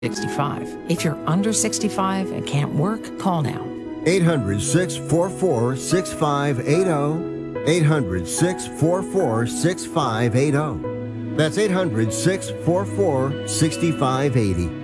65. If you're under 65 and can't work, call now. 800-644-6580. 800-644-6580. That's 800-644-6580.